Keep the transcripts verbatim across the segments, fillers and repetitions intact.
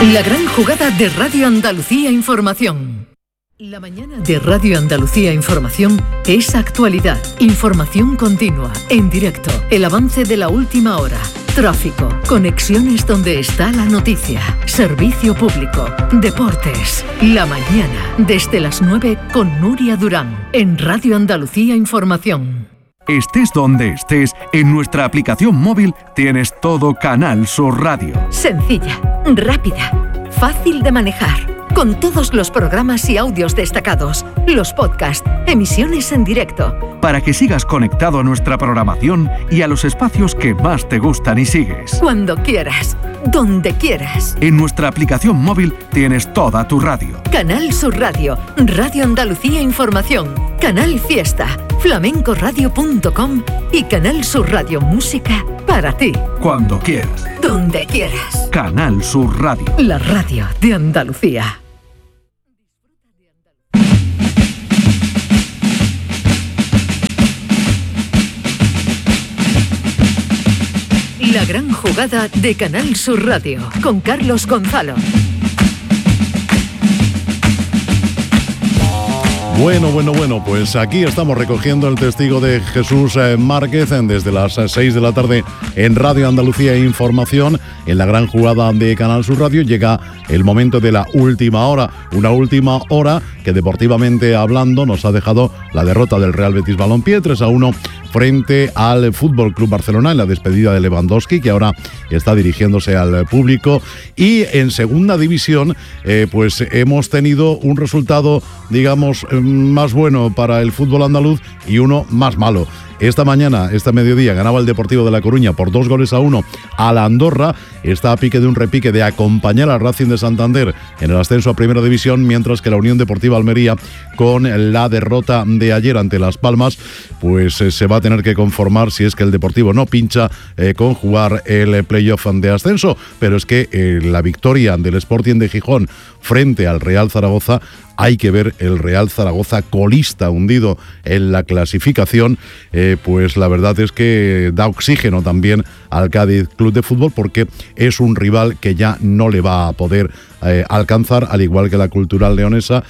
La gran jugada de Radio Andalucía Información. La mañana de Radio Andalucía Información es actualidad, información continua, en directo, el avance de la última hora, tráfico, conexiones donde está la noticia, servicio público, deportes. La mañana, desde las nueve con Nuria Durán, en Radio Andalucía Información. Estés donde estés, en nuestra aplicación móvil tienes todo Canal Sur Radio. Sencilla, rápida, fácil de manejar, con todos los programas y audios destacados, los podcasts, emisiones en directo. Para que sigas conectado a nuestra programación y a los espacios que más te gustan y sigues. Cuando quieras, donde quieras. En nuestra aplicación móvil tienes toda tu radio. Canal Sur Radio, Radio Andalucía Información, Canal Fiesta, flamencoradio punto com y Canal Sur Radio Música para ti. Cuando quieras. Donde quieras. Canal Sur Radio. La radio de Andalucía. La gran jugada de Canal Sur Radio con Carlos Gonzalo. Bueno, bueno, bueno, pues aquí estamos recogiendo el testigo de Jesús Márquez desde las seis de la tarde en Radio Andalucía Información. En la gran jugada de Canal Sur Radio llega el momento de la última hora, una última hora que deportivamente hablando nos ha dejado la derrota del Real Betis Balompié tres a uno frente al F C Barcelona en la despedida de Lewandowski, que ahora está dirigiéndose al público. Y en segunda división, eh, pues hemos tenido un resultado, digamos, más bueno para el fútbol andaluz y uno más malo. Esta mañana, este mediodía, ganaba el Deportivo de La Coruña por dos goles a uno a la Andorra. Está a pique de un repique de acompañar al Racing de Santander en el ascenso a Primera División, mientras que la Unión Deportiva Almería, con la derrota de ayer ante Las Palmas, pues eh, se va a tener que conformar, si es que el Deportivo no pincha, eh, con jugar el playoff de ascenso. Pero es que eh, la victoria del Sporting de Gijón frente al Real Zaragoza, hay que ver el Real Zaragoza colista, hundido en la clasificación, eh, pues la verdad es que da oxígeno también al Cádiz Club de Fútbol, porque es un rival que ya no le va a poder eh, alcanzar, al igual que la Cultural Leonesa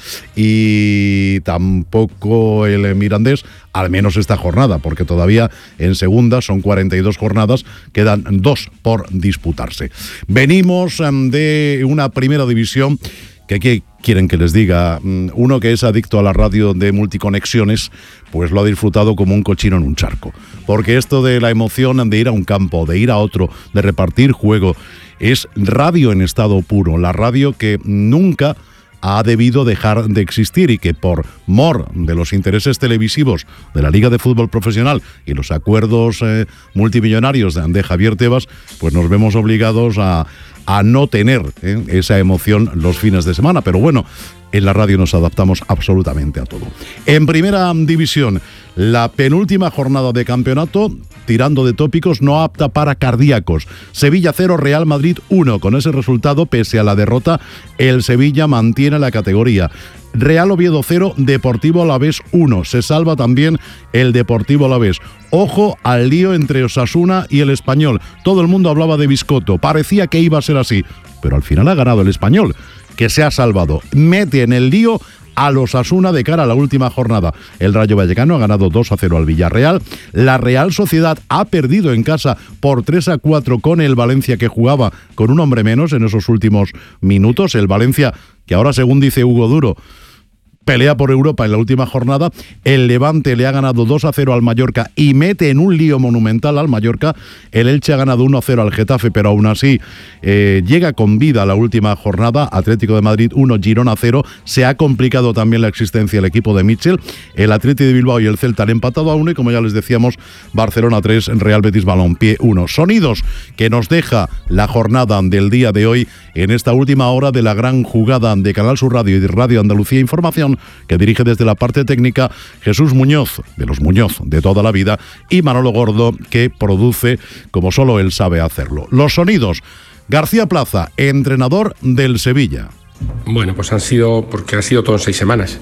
y tampoco el Mirandés, al menos esta jornada, porque todavía en segunda son cuarenta y dos jornadas, quedan dos por disputarse. Venimos de una Primera División que ¿qué quieren que les diga? Uno que es adicto a la radio de multiconexiones, pues lo ha disfrutado como un cochino en un charco. Porque esto de la emoción de ir a un campo, de ir a otro, de repartir juego, es radio en estado puro. La radio que nunca ha debido dejar de existir y que por mor de los intereses televisivos de la Liga de Fútbol Profesional y los acuerdos eh, multimillonarios de, de Javier Tebas, pues nos vemos obligados a, a no tener eh, esa emoción los fines de semana. Pero bueno, en la radio nos adaptamos absolutamente a todo. En Primera División, la penúltima jornada de campeonato, tirando de tópicos, no apta para cardíacos. Sevilla cero, Real Madrid uno. Con ese resultado, pese a la derrota, el Sevilla mantiene la categoría. Real Oviedo cero, Deportivo Alavés uno. Se salva también el Deportivo Alavés. Ojo al lío entre Osasuna y el Español. Todo el mundo hablaba de Biscotto. Parecía que iba a ser así, pero al final ha ganado el Español, que se ha salvado. Mete en el lío al Osasuna de cara a la última jornada. El Rayo Vallecano ha ganado dos a cero al Villarreal. La Real Sociedad ha perdido en casa por tres a cuatro con el Valencia, que jugaba con un hombre menos en esos últimos minutos. El Valencia, que ahora, según dice Hugo Duro, pelea por Europa en la última jornada. El Levante le ha ganado dos a cero al Mallorca y mete en un lío monumental al Mallorca. El Elche ha ganado uno a cero al Getafe, pero aún así eh, llega con vida a la última jornada. Atlético de Madrid uno, Girona cero. Se ha complicado también la existencia del equipo de Mitchell. El Atleti de Bilbao y el Celta han empatado a uno y, como ya les decíamos, Barcelona tres, Real Betis Balompié uno. Sonidos que nos deja la jornada del día de hoy en esta última hora de la gran jugada de Canal Sur Radio y de Radio Andalucía Información, que dirige desde la parte técnica Jesús Muñoz, de los Muñoz de toda la vida, y Manolo Gordo, que produce como solo él sabe hacerlo. Los sonidos. García Plaza, entrenador del Sevilla. Bueno, pues han sido, porque han sido todo en seis semanas.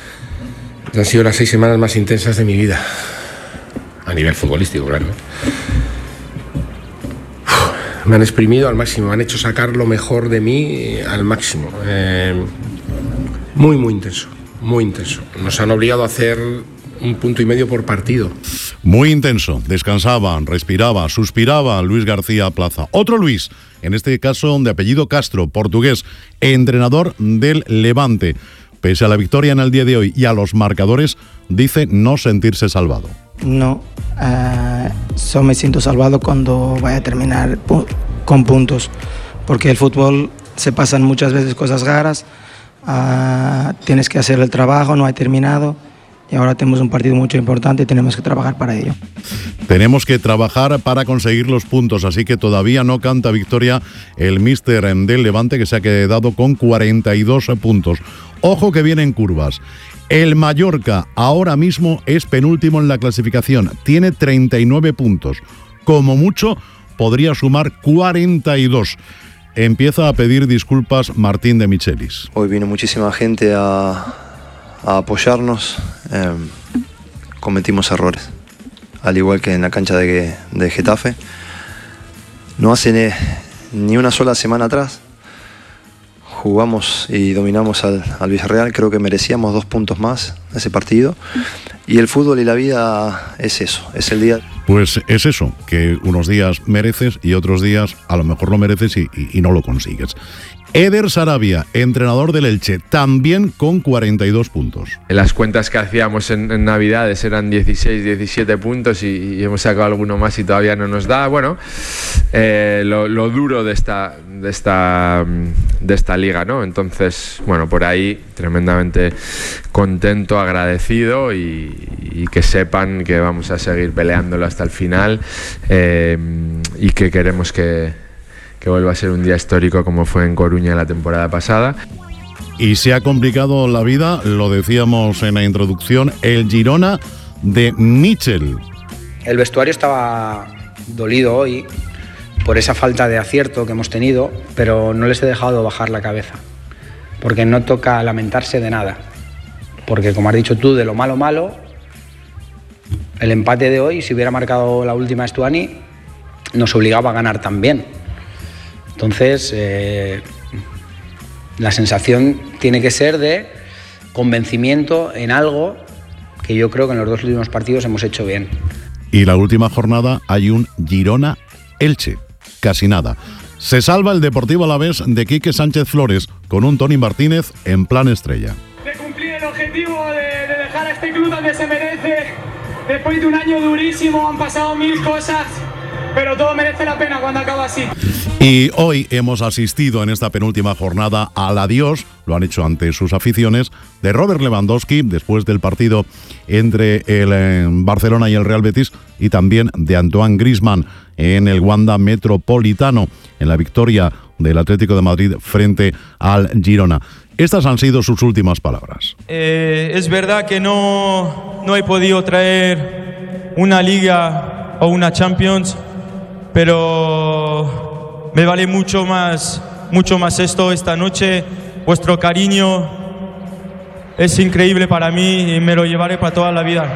Han sido las seis semanas más intensas de mi vida, a nivel futbolístico, claro. Uf, me han exprimido al máximo, me han hecho sacar lo mejor de mí al máximo. Eh, muy, muy intenso, muy intenso. Nos han obligado a hacer un punto y medio por partido. Muy intenso, descansaba, respiraba, suspiraba Luis García Plaza. Otro Luis, en este caso de apellido Castro, portugués, entrenador del Levante. Pese a la victoria en el día de hoy y a los marcadores, dice no sentirse salvado. No, uh, solo me siento salvado cuando vaya a terminar pu- con puntos, porque el fútbol se pasan muchas veces cosas raras, uh, tienes que hacer el trabajo, no ha terminado. Y ahora tenemos un partido mucho importante y tenemos que trabajar para ello. Tenemos que trabajar para conseguir los puntos, así que todavía no canta victoria el míster del Levante, que se ha quedado con cuarenta y dos puntos. Ojo que vienen curvas. El Mallorca ahora mismo es penúltimo en la clasificación, tiene treinta y nueve puntos. Como mucho podría sumar cuarenta y dos. Empieza a pedir disculpas Martín de Michelis. Hoy vino muchísima gente a... a apoyarnos. Eh, cometimos errores, al igual que en la cancha de, de Getafe. No hace ni, ni una sola semana atrás jugamos y dominamos al, al Villarreal. Creo que merecíamos dos puntos más ese partido, y el fútbol y la vida es eso, es el día. Pues es eso, que unos días mereces y otros días a lo mejor lo mereces y, y, y no lo consigues. Eder Sarabia, entrenador del Elche, también con cuarenta y dos puntos. Las cuentas que hacíamos en, en Navidades eran dieciséis, diecisiete puntos y, y hemos sacado alguno más y todavía no nos da. Bueno, eh, lo, lo duro de esta, de, esta, de esta liga, ¿no? Entonces, bueno, por ahí tremendamente contento, agradecido y, y que sepan que vamos a seguir peleándolo hasta el final eh, y que queremos que... que vuelva a ser un día histórico como fue en Coruña la temporada pasada. Y se ha complicado la vida, lo decíamos en la introducción, el Girona de Michel. El vestuario estaba dolido hoy por esa falta de acierto que hemos tenido, pero no les he dejado bajar la cabeza, porque no toca lamentarse de nada, porque como has dicho tú, de lo malo malo, el empate de hoy, si hubiera marcado la última Estuani, nos obligaba a ganar también. Entonces, eh, la sensación tiene que ser de convencimiento en algo que yo creo que en los dos últimos partidos hemos hecho bien. Y la última jornada hay un Girona-Elche, casi nada. Se salva el Deportivo Alavés de Quique Sánchez Flores con un Toni Martínez en plan estrella. De cumplir el objetivo de, de dejar a este club donde se merece. Después de un año durísimo han pasado mil cosas, pero todo merece la pena cuando acaba así. Y hoy hemos asistido en esta penúltima jornada al adiós, lo han hecho ante sus aficiones, de Robert Lewandowski después del partido entre el eh, Barcelona y el Real Betis, y también de Antoine Griezmann en el Wanda Metropolitano, en la victoria del Atlético de Madrid frente al Girona. Estas han sido sus últimas palabras. Eh, es verdad que no, no he podido traer una Liga o una Champions, pero me vale mucho más, mucho más esto esta noche. Vuestro cariño es increíble para mí y me lo llevaré para toda la vida.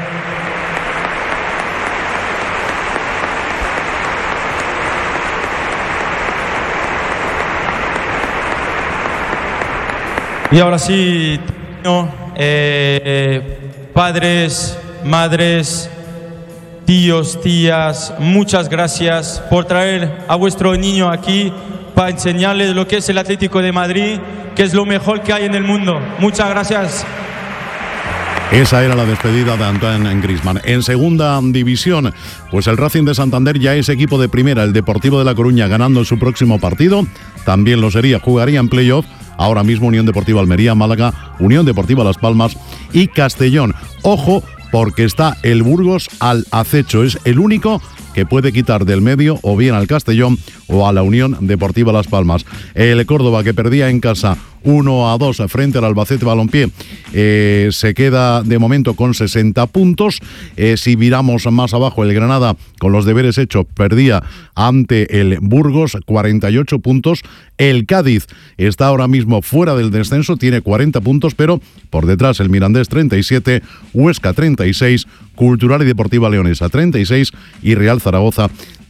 Y ahora sí, no, eh, eh, padres, madres, tíos, tías, muchas gracias por traer a vuestro niño aquí para enseñarles lo que es el Atlético de Madrid, que es lo mejor que hay en el mundo. Muchas gracias. Esa era la despedida de Antoine Griezmann. En segunda división, pues el Racing de Santander ya es equipo de primera. El Deportivo de La Coruña ganando su próximo partido, también lo sería, jugaría en playoff. Ahora mismo Unión Deportiva Almería, Málaga, Unión Deportiva Las Palmas y Castellón. Ojo, porque está el Burgos al acecho. Es el único que puede quitar del medio o bien al Castellón o a la Unión Deportiva Las Palmas. El Córdoba, que perdía en casa uno a dos frente al Albacete Balompié, eh, se queda de momento con sesenta puntos. Eh, si miramos más abajo, el Granada, con los deberes hechos, perdía ante el Burgos, cuarenta y ocho puntos. El Cádiz está ahora mismo fuera del descenso, tiene cuarenta puntos, pero por detrás el Mirandés treinta y siete, Huesca treinta y seis, Cultural y Deportiva Leonesa treinta y seis y Real Zaragoza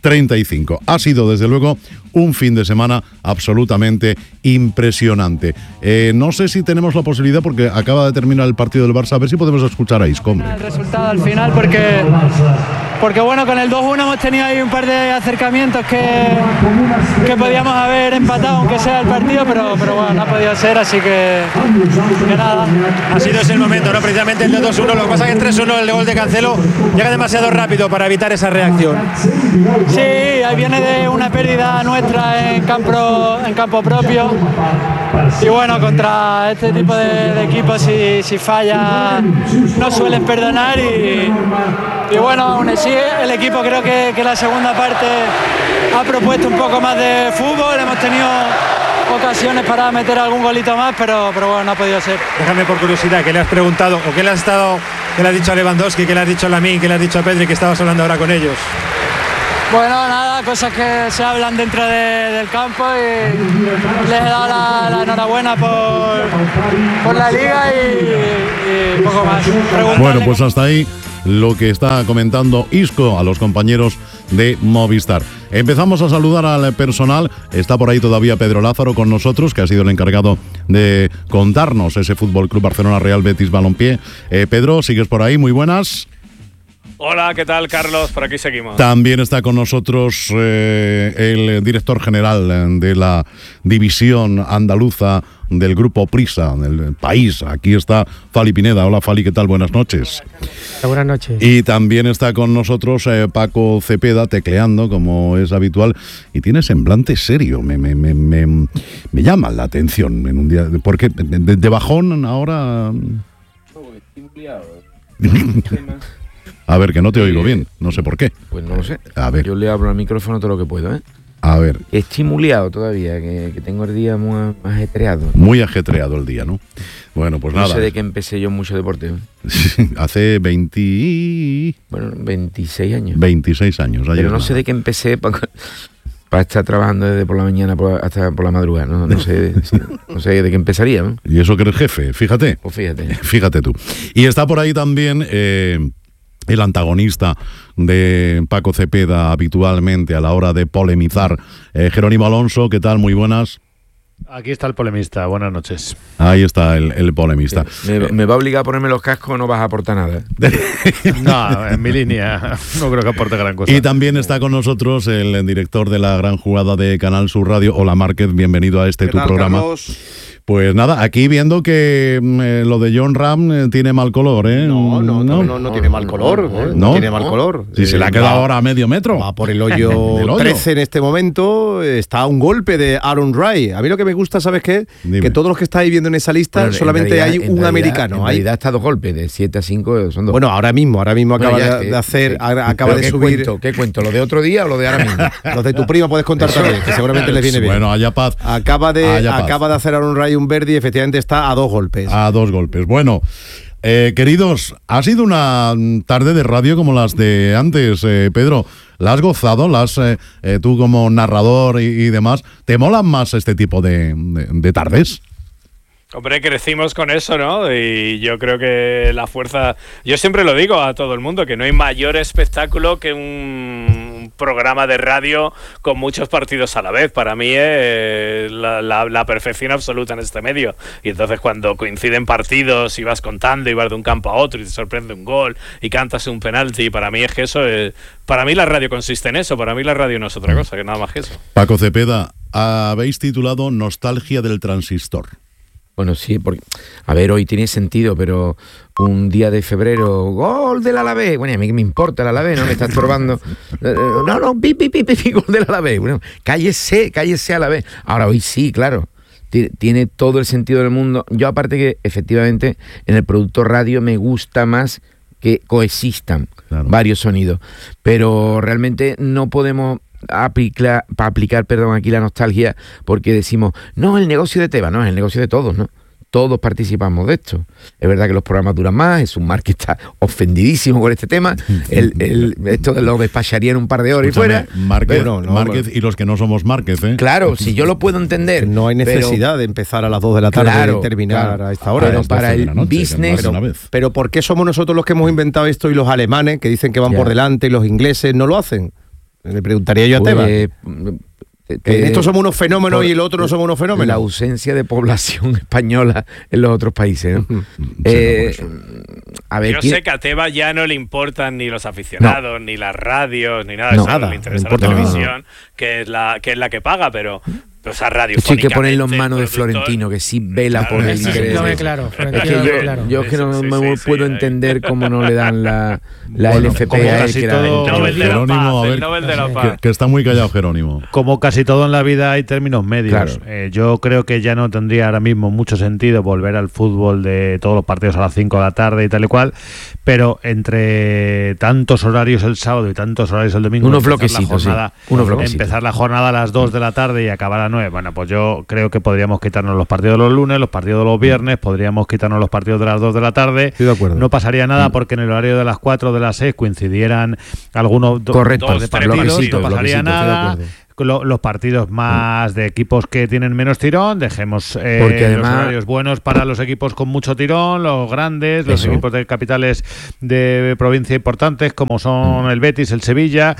treinta y cinco. Ha sido, desde luego, un fin de semana absolutamente impresionante. Eh, no sé si tenemos la posibilidad, porque acaba de terminar el partido del Barça, a ver si podemos escuchar a Isco. El resultado al final, porque, porque bueno, con el dos uno hemos tenido ahí un par de acercamientos que, que podíamos haber empatado, aunque sea el partido, pero, pero bueno, no ha podido ser, así que, que nada. Ha sido ese el momento, ¿no? Precisamente el de dos uno, lo que pasa es que el tres uno, el gol de Cancelo, llega demasiado rápido para evitar esa reacción. Sí, ahí viene de una pérdida nuestra en campo, en campo propio. Y bueno, contra este tipo de, de equipos, si, si falla, no suelen perdonar. Y, y bueno, aún así, el equipo creo que, que la segunda parte ha propuesto un poco más de fútbol. Hemos tenido ocasiones para meter algún golito más, pero, pero bueno, no ha podido ser. Déjame por curiosidad, ¿qué le has preguntado o qué le has estado, qué le has dicho a Lewandowski, qué le has dicho a Lamine, qué le has dicho a Pedri, que estabas hablando ahora con ellos? Bueno, nada, cosas que se hablan dentro de, del campo, y les he dado la, la enhorabuena por, por la liga y, y poco más. Preguntarle. Bueno, pues hasta ahí lo que está comentando Isco a los compañeros de Movistar. Empezamos a saludar al personal. Está por ahí todavía Pedro Lázaro con nosotros, que ha sido el encargado de contarnos ese Fútbol Club Barcelona Real Betis Balompié. Eh, Pedro, ¿sigues por ahí? Muy buenas. Hola, ¿qué tal, Carlos? Por aquí seguimos. También está con nosotros eh, el director general de la división andaluza del Grupo Prisa, del país. Aquí está Fali Pineda. Hola, Fali, ¿qué tal? Buenas noches. Buenas noches. Y también está con nosotros eh, Paco Cepeda, tecleando, como es habitual, y tiene semblante serio. Me, me, me, me, me llama la atención en un día. Porque de, de bajón ahora... A ver, que no te oigo bien, no sé por qué. Pues no lo sé. A ver. Yo le hablo al micrófono todo lo que puedo, ¿eh? A ver. Estoy muleado todavía, que, que tengo el día muy ajetreado. Muy ajetreado el día, ¿no? Bueno, pues no nada. No sé de qué empecé yo mucho deporte. Hace veinte... Bueno, veintiséis años. veintiséis años. Pero no nada. sé de qué empecé para pa estar trabajando desde por la mañana por, hasta por la madrugada. No, no, sé, no sé de qué empezaría, ¿no? Y eso que eres jefe, fíjate. Pues fíjate. Fíjate tú. Y está por ahí también... Eh, el antagonista de Paco Cepeda habitualmente a la hora de polemizar. Eh, Jerónimo Alonso, ¿qué tal? Muy buenas. Aquí está el polemista, buenas noches. Ahí está el, el polemista. Me, me va a obligar a ponerme los cascos, no vas a aportar nada. No, en mi línea no creo que aporte gran cosa. Y también está con nosotros el director de la gran jugada de Canal Sur Radio. Hola, Márquez, bienvenido a este tu tal, programa. Carlos? Pues nada, aquí viendo que eh, lo de Jon Ram eh, tiene mal color, ¿eh? No, no, no, no, no tiene mal color. ¿eh? No, no tiene mal color. Si eh, se le ha quedado va, ahora a medio metro. Va por el hoyo, hoyo trece en este momento. Está a un golpe de Aaron Wright. A mí lo que me gusta, ¿sabes qué? Dime. Que todos los que estáis viendo en esa lista, bueno, solamente realidad, hay un realidad, americano. En hay... realidad está dos golpes, de siete a cinco son dos. Bueno, ahora mismo, ahora mismo bueno, acaba de, de hacer, sí. acaba de ¿qué subir. Cuento, ¿Qué cuento? ¿Lo de otro día o lo de ahora mismo? Los de tu prima puedes contar también, que seguramente les viene bien. Bueno, haya paz. Acaba de, haya acaba paz. de hacer Aaron Wright un Verdi, efectivamente está a dos golpes. A dos golpes. Bueno, eh, queridos, ha sido una tarde de radio como las de antes, eh, Pedro. ¿La has gozado? ¿La has, eh, eh, tú como narrador y, y demás? ¿Te molan más este tipo de, de, de tardes? Hombre, crecimos con eso, ¿no? Y yo creo que la fuerza... Yo siempre lo digo a todo el mundo, que no hay mayor espectáculo que un programa de radio con muchos partidos a la vez. Para mí es la, la, la perfección absoluta en este medio. Y entonces cuando coinciden partidos y vas contando y vas de un campo a otro y te sorprende un gol y cantas un penalti, para mí es que eso es... Para mí la radio consiste en eso, para mí la radio no es otra cosa, que nada más que eso. Paco Cepeda, habéis titulado Nostalgia del Transistor. Bueno, sí, porque, a ver, hoy tiene sentido, pero un día de febrero, gol del Alavés. Bueno, a mí que me importa el Alavés, ¿no? Me está estorbando. No, no, pi, pi, pi, pi, gol del Alavés. Bueno, cállese, cállese Alavés. Ahora, hoy sí, claro, tiene todo el sentido del mundo. Yo, aparte que, efectivamente, en el producto radio me gusta más que coexistan claro. varios sonidos. Pero realmente no podemos... aplicar, para aplicar, perdón, aquí la nostalgia, porque decimos, no, el negocio de Tebas, no, es el negocio de todos, ¿no? Todos participamos de esto. Es verdad que los programas duran más, es un Márquez está ofendidísimo con este tema, el, el, esto lo despacharía en un par de horas Escúchame, y fuera. Márquez, pero, no, Márquez y los que no somos Márquez, ¿eh? Claro, si yo lo puedo entender. No hay necesidad pero, de empezar a las dos de la tarde claro, y terminar claro, a esta hora. Pero para el noche, business... Pero, pero ¿por qué somos nosotros los que hemos inventado esto y los alemanes, que dicen que van ya. por delante, y los ingleses no lo hacen? Le preguntaría yo a Pues, Tebas. eh, Que en esto somos unos fenómenos y el otro no somos unos fenómenos. La ausencia de población española en los otros países, ¿no? eh, a ver, Yo ¿quién? sé que a Tebas ya no le importan ni los aficionados, no. ni las radios, ni nada de No, eso. nada, No le interesa no la importa televisión, nada. que es la que es la que paga, pero o sea, radio. Esto hay que ponerlo en manos de Florentino, que sí vela Claro, por el sí, interés. lo ve de- claro, es Florentino que lo ve yo, claro. yo es que no Sí, me sí, sí, puedo sí, entender cómo no le dan la, la Bueno, L F P como a él. casi que todo- era- Nobel de la Jerónimo, Paz, a el ver, Nobel de la que- Paz. que está muy callado Jerónimo. Como casi todo en la vida hay términos medios. Claro. Eh, yo creo que ya no tendría ahora mismo mucho sentido volver al fútbol de todos los partidos a las cinco de la tarde y tal y cual, pero entre tantos horarios el sábado y tantos horarios el domingo, Unos empezar la bloquecitos, sí, jornada- unos bloquecitos. empezar la jornada a las dos de la tarde y acabar a las nueve, bueno, pues yo creo que podríamos quitarnos los partidos de los lunes, los partidos de los viernes, podríamos quitarnos los partidos de las dos de la tarde. Estoy de acuerdo. No pasaría nada porque en el horario de las cuatro de las seis coincidieran algunos do- Correcto, dos par- partidos, bloquecito, no pasaría bloquecito, estoy de nada. acuerdo. Lo- los partidos más de equipos que tienen menos tirón, dejemos eh, Porque además- los horarios buenos para los equipos con mucho tirón, los grandes, los Eso. equipos de capitales de provincia importantes como son el Betis, el Sevilla,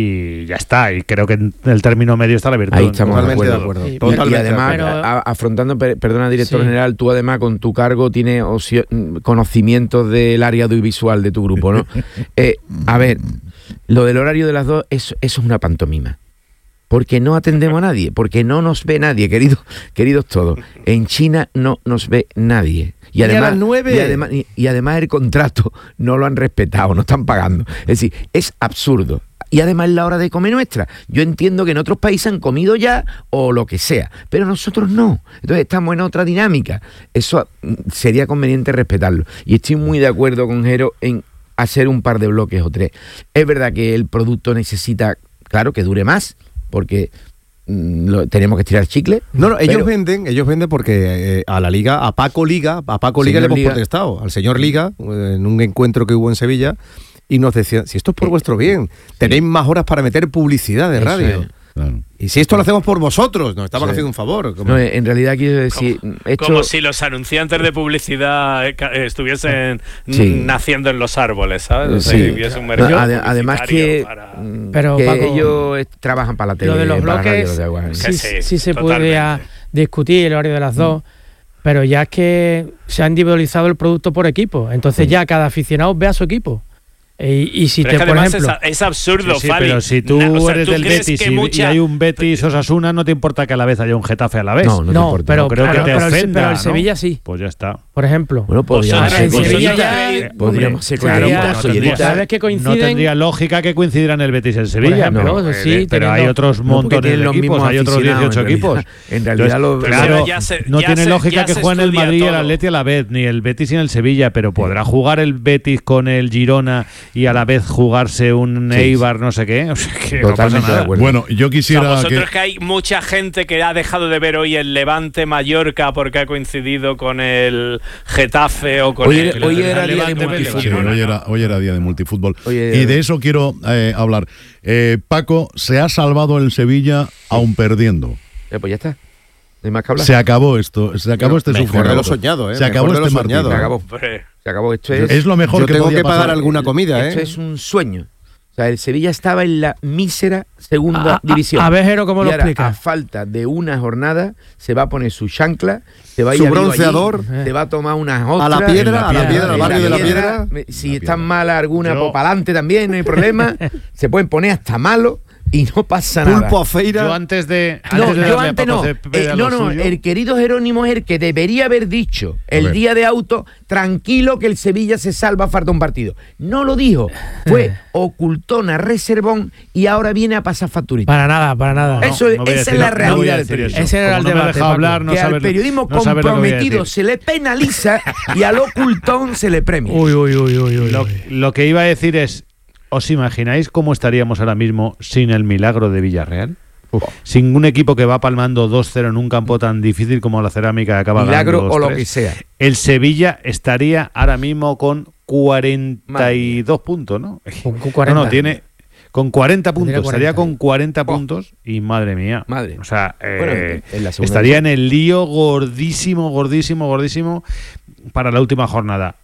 y ya está. Y creo que en el término medio está la virtud. Ahí estamos de Totalmente de acuerdo. acuerdo. Y- Totalmente y además, de acuerdo. a- afrontando, per- perdona, director Sí. general, tú además con tu cargo tienes osio- conocimientos del área audiovisual de tu grupo, ¿no? Eh, a ver, lo del horario de las dos, eso, eso es una pantomima. Porque no atendemos a nadie, porque no nos ve nadie, queridos, queridos todos. En China no nos ve nadie. Y Y a además, las nueve. y además, y- y además el contrato no lo han respetado, no están pagando. Es decir, es absurdo. Y además es la hora de comer nuestra. Yo entiendo que en otros países han comido ya o lo que sea, pero nosotros no. Entonces estamos en otra dinámica. Eso mm, sería conveniente respetarlo. Y estoy muy de acuerdo con Jero en hacer un par de bloques o tres. Es verdad que el producto necesita, claro, que dure más, porque mm, lo, tenemos que estirar chicle. No, no, ellos pero- venden, ellos venden porque eh, a la Liga, a Paco Liga, a Paco Liga Señor le hemos Liga. protestado, al señor Liga, eh, en un encuentro que hubo en Sevilla, y nos decían, si esto es por vuestro bien, tenéis más horas para meter publicidad de Eso radio. es. Y si esto lo hacemos por vosotros, nos estamos Sí. haciendo un favor. como- No, en realidad quiero decir, esto, Como si los anunciantes de publicidad eh, ca- eh, estuviesen Sí. n- naciendo en los árboles, ¿sabes? O sea, sí. que hubiese un mercado Ade- además que, publicitario para- mm, Pero, que Paco, ellos eh, trabajan para la tele. Lo de los para la radio, bloques, lo de Aguas. sí, Que sí, sí se totalmente. podría discutir el horario de las dos, pero ya es que se ha individualizado el producto por equipo. Entonces ya cada aficionado ve a su equipo. Y, y si Pero te, es que por además ejemplo... es, es absurdo, Sí, sí, Fali. pero si tú Na- o sea, eres ¿tú del crees Betis que y, mucha- y hay un Betis Osasuna, no te importa que a la vez haya un Getafe a la vez. No, no te No, importa. pero, No creo que claro, te pero el- ofenda, pero el ¿no? Sevilla sí, Pues ya está. por ejemplo. Bueno, podríamos Vosotros- hacer en Sevilla cosas- ya- eh, podríamos hacer Claro, cositas, bueno, olleritas. ¿sabes que coinciden? No tendría lógica que coincidieran el Betis y el Sevilla. ejemplo, pero, sí, eh, pero hay teniendo- otros No, porque montones tienen de los equipos, mismos hay otros aficionados, dieciocho en equipos. realidad. En realidad Entonces, los- claro, Pero ya se- no ya tiene se- lógica ya que se jueguen el estudia Madrid y el todo. Atleti a la vez, ni el Betis ni el Sevilla, pero podrá jugar el Betis con el Girona y a la vez jugarse un Sí, Eibar, no sé qué. O sea, que no pasa Totalmente de nada. acuerdo. Bueno, yo O sea, quisiera vosotros que... que hay mucha gente que ha dejado de ver hoy el Levante Mallorca porque ha coincidido con el Getafe o con Hoy el, era- hoy el era día de Levante multifútbol. Sí, Girona, hoy, ¿no? era, hoy era día de multifútbol. Oye, y de eso quiero eh, hablar. Eh, Paco, se ha salvado el Sevilla aún perdiendo. Eh, pues ya está. No hay más que hablar. Se acabó esto, se acabó este mejor de sufrimiento. lo soñado, ¿eh? Se acabó Mejor de este lo soñado. martirio. Se acabó. Hombre, Se acabó. Esto es, Es lo mejor Yo que tengo podía que pagar pasar. alguna comida, esto ¿eh? es un sueño. O sea, el Sevilla estaba en la mísera segunda A- a- división. a ver, Jero, ¿cómo Y lo ahora, explica? a falta de una jornada, se va a poner su chancla, se va a ir Su a vivo allí, bronceador. se va a tomar unas A ostras. la piedra, a la piedra, al barrio de la piedra. Me- Si están malas alguna, Yo- pues para adelante también, no hay problema. Se pueden poner hasta malos y no pasa nada. Pulpo a feira. Yo antes de. No, antes de yo darle a antes Paco no. Cepeda Eh, lo no, no, suyo- el querido Jerónimo es el que debería haber dicho el ver. día de auto, tranquilo que el Sevilla se salva, falta un partido. No lo dijo. Fue ocultona, reservón y ahora viene a pasar facturita. Para nada, para nada. No, Eso es- no voy a esa es decir- la no voy a realidad del decir periodismo. eso. Ese era Como el no me debate, deja Paco. hablar, no que sabe- al periodismo no sabe lo que voy a comprometido decir. se le penaliza y al ocultón se le premia. Uy, uy, uy, uy, uy. Lo, lo que iba a decir es, ¿os imagináis cómo estaríamos ahora mismo sin el milagro de Villarreal? Sin un equipo que va palmando dos cero en un campo tan difícil como la Cerámica que acaba Milagro ganando o lo dos tres. que sea. El Sevilla estaría ahora mismo con cuarenta y dos puntos, ¿no? Con- con cuarenta. No, no, tiene con cuarenta Tendría puntos, estaría cuarenta. con cuarenta puntos y madre mía. Madre. O sea, eh, Bueno, en- en la segunda estaría en división. el lío gordísimo, gordísimo, gordísimo para la última jornada.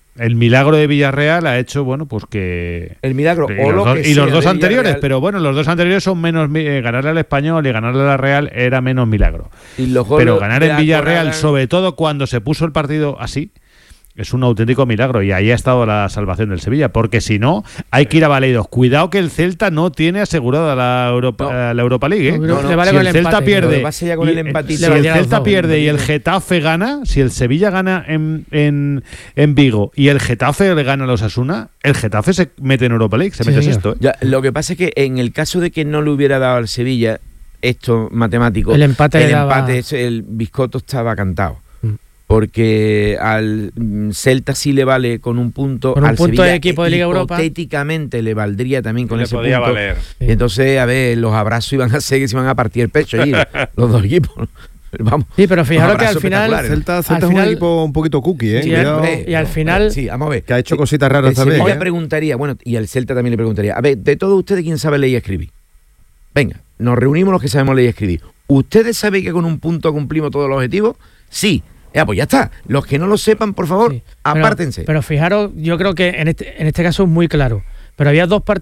el milagro de Villarreal ha hecho, bueno, pues que... El milagro, y o los, lo dos, que y los sea dos de anteriores, Villarreal. pero bueno, los dos anteriores son menos... Eh, ganarle al Español y ganarle a la Real era menos milagro. Y los pero goles ganar de en la Villarreal, Corada- sobre todo cuando se puso el partido así, es un auténtico milagro, y ahí ha estado la salvación del Sevilla, porque si no, hay que ir a Baleidos. Cuidado que el Celta no tiene asegurada la Europa, la Europa League, ¿eh? No, no, le vale si con el el Celta empate. pierde, Lo que pasa ya con y- el empatito. si Le el valía los Celta dos, pierde y el empatito. Getafe gana, si el Sevilla gana en, en, en Vigo y el Getafe le gana a los Osasuna, el Getafe se mete en Europa League, se Sí, mete señor. sexto, ¿eh? Ya, lo que pasa es que en el caso de que no le hubiera dado al Sevilla esto matemático, El empate el le daba- empate, ese, el Biscotto estaba cantado. Mm. Porque al mm, Celta sí le vale con un punto. Con un al punto Sevilla de equipo de Liga Europa. hipotéticamente le valdría también con Le ese podía punto. valer. Y entonces, a ver, los abrazos iban a ser que se iban a partir el pecho allí, los dos equipos. Vamos. Sí, pero fijaros que al abrazos final... espectaculares. Celta, Celta al es un final- equipo un poquito cookie, ¿eh? Sí, Cuidado, eh, y al final... Sí, vamos a ver. que ha hecho cositas raras El también. Sevilla ¿eh? preguntaría, bueno, y al Celta también le preguntaría, a ver, de todos ustedes, ¿quién sabe leer y escribir? Venga, nos reunimos los que sabemos leer y escribir. ¿Ustedes saben que con un punto cumplimos todos los objetivos? Sí. Ya, pues ya está. Los que no lo sepan, por favor, Sí, pero- apártense. Pero, fijaros, yo creo que en este, en este caso es muy claro. Pero había dos partidos